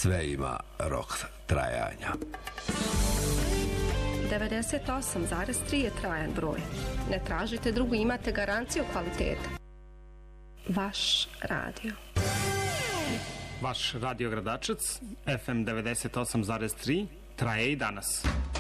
Sve ima rok trajanja. 98,3 je trajan broj. Ne tražite drugu, imate garanciju kvaliteta. Vaš radio. Vaš radio Gradačac, FM 98,3, traje i danas.